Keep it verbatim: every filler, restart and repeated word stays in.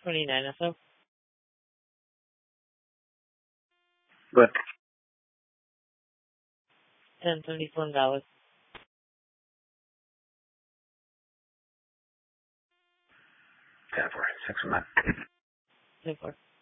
twenty-nine or so. Good. ten seventy-four dollars. Ten for six for that. Ten four.